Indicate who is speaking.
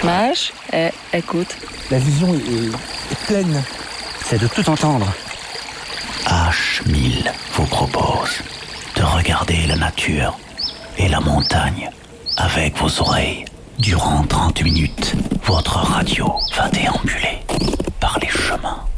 Speaker 1: Mage, écoute.
Speaker 2: La vision est pleine.
Speaker 3: C'est de tout entendre.
Speaker 4: H1000 vous propose de regarder la nature et la montagne avec vos oreilles. Durant 30 minutes, votre radio va déambuler par les chemins